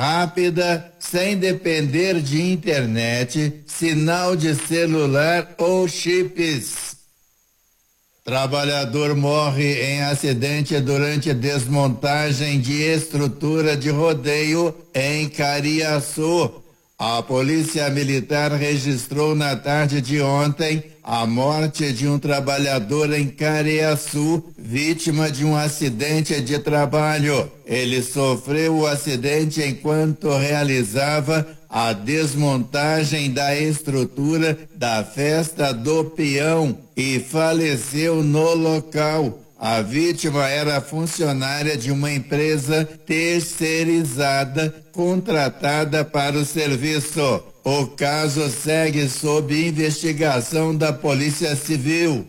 rápida, sem depender de internet, sinal de celular ou chips. Trabalhador morre em acidente durante desmontagem de estrutura de rodeio em Cariaçu. A Polícia Militar registrou na tarde de ontem a morte de um trabalhador em Cariaçu, vítima de um acidente de trabalho. Ele sofreu o acidente enquanto realizava a desmontagem da estrutura da Festa do Peão e faleceu no local. A vítima era funcionária de uma empresa terceirizada contratada para o serviço. O caso segue sob investigação da Polícia Civil.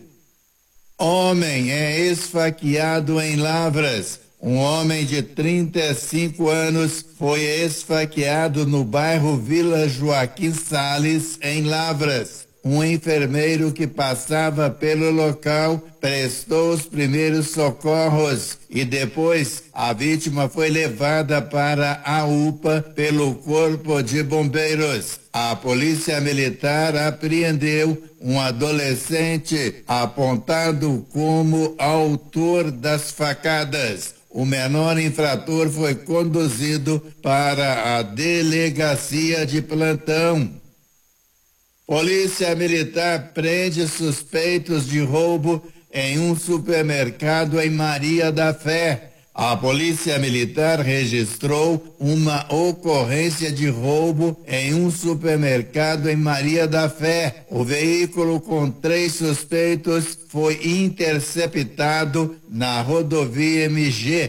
Homem é esfaqueado em Lavras. Um homem de 35 anos foi esfaqueado no bairro Vila Joaquim Salles, em Lavras. Um enfermeiro que passava pelo local prestou os primeiros socorros e depois a vítima foi levada para a UPA pelo Corpo de Bombeiros. A Polícia Militar apreendeu um adolescente apontado como autor das facadas. O menor infrator foi conduzido para a delegacia de plantão. Polícia Militar prende suspeitos de roubo em um supermercado em Maria da Fé. A Polícia Militar registrou uma ocorrência de roubo em um supermercado em Maria da Fé. O veículo com 3 suspeitos foi interceptado na rodovia MG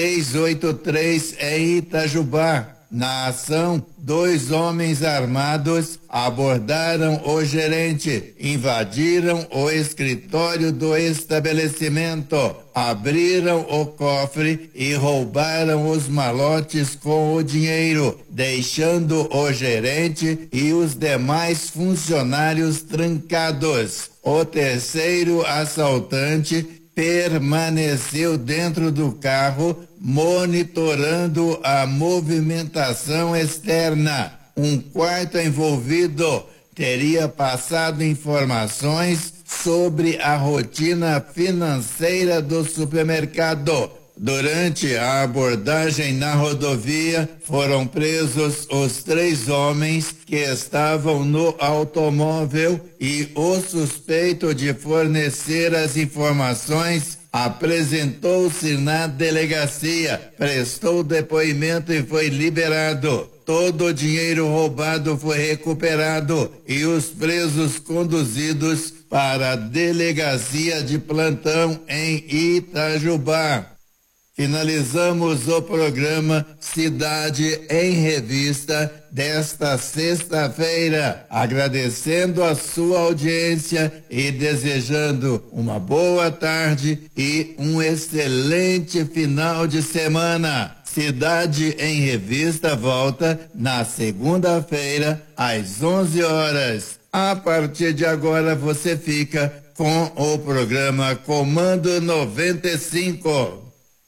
383 em Itajubá. Na ação, 2 homens armados abordaram o gerente, invadiram o escritório do estabelecimento, abriram o cofre e roubaram os malotes com o dinheiro, deixando o gerente e os demais funcionários trancados. O terceiro assaltante permaneceu dentro do carro, monitorando a movimentação externa. Um quarto envolvido teria passado informações sobre a rotina financeira do supermercado. Durante a abordagem na rodovia, foram presos os 3 homens que estavam no automóvel e o suspeito de fornecer as informações apresentou-se na delegacia, prestou depoimento e foi liberado. Todo o dinheiro roubado foi recuperado e os presos conduzidos para a delegacia de plantão em Itajubá. Finalizamos o programa Cidade em Revista desta sexta-feira, agradecendo a sua audiência e desejando uma boa tarde e um excelente final de semana. Cidade em Revista volta na segunda-feira às 11 horas. A partir de agora você fica com o programa Comando 95.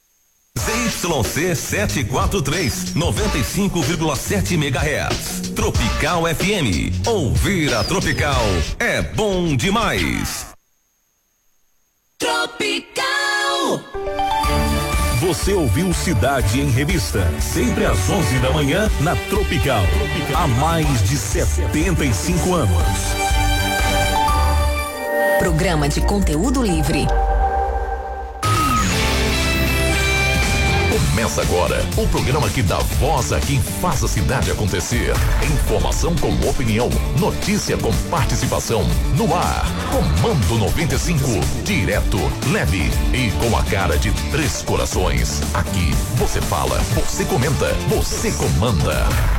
ZYC 743, 95,7 MHz. Tropical FM. Ouvir a Tropical é bom demais. Tropical. Você ouviu Cidade em Revista, sempre às 11 da manhã na Tropical. Há mais de 75 anos. Programa de conteúdo livre. Começa agora o programa que dá voz a quem faz a cidade acontecer. Informação com opinião, notícia com participação. No ar, Comando 95. Direto, leve e com a cara de 3 corações. Aqui você fala, você comenta, você comanda.